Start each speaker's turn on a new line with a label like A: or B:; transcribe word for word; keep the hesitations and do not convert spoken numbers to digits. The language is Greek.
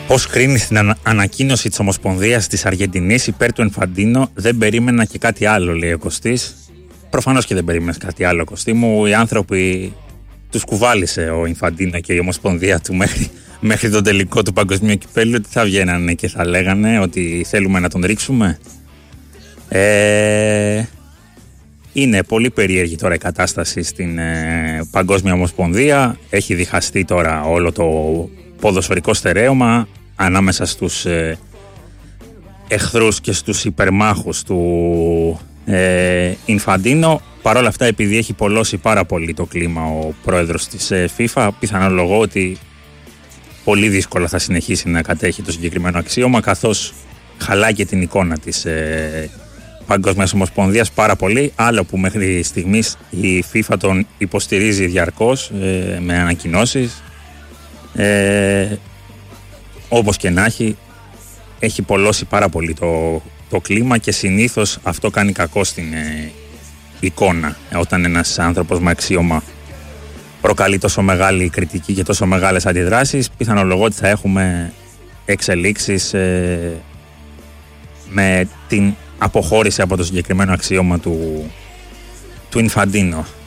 A: Πώς κρίνεις την ανα... ανακοίνωση της Ομοσπονδίας της Αργεντινής υπέρ του Ινφαντίνο? Δεν περίμενα και κάτι άλλο, λέει ο Κωστής. Προφανώς και δεν περίμενες κάτι άλλο, Κωστή μου. Οι άνθρωποι τους κουβάλισε ο Ινφαντίνο και η Ομοσπονδία του μέχρι, μέχρι τον τελικό του Παγκοσμίου Κυπέλλου, ότι θα βγαίνανε και θα λέγανε ότι θέλουμε να τον ρίξουμε. Ε... Είναι πολύ περίεργη τώρα η κατάσταση στην ε, Παγκόσμια Ομοσπονδία. Έχει διχαστεί τώρα όλο το ποδοσφαιρικό στερέωμα ανάμεσα στους ε, εχθρούς και στους υπερμάχους του ε, Ινφαντίνο. Παρ' όλα αυτά, επειδή έχει πολλώσει πάρα πολύ το κλίμα ο πρόεδρος της ε, FIFA, πιθανολογώ ότι πολύ δύσκολα θα συνεχίσει να κατέχει το συγκεκριμένο αξίωμα, καθώς χαλάει και την εικόνα της ε, Παγκόσμιας Ομοσπονδίας πάρα πολύ, άλλο που μέχρι στιγμής η FIFA τον υποστηρίζει διαρκώς ε, με ανακοινώσεις. Ε, όπως και να έχει, έχει πολλώσει πάρα πολύ το, το κλίμα και συνήθως αυτό κάνει κακό στην ε, εικόνα, όταν ένας άνθρωπος με αξίωμα προκαλεί τόσο μεγάλη κριτική και τόσο μεγάλες αντιδράσεις. Πιθανολογώ ότι θα έχουμε εξελίξεις ε, με την αποχώρηση από το συγκεκριμένο αξίωμα του, του Ινφαντίνο.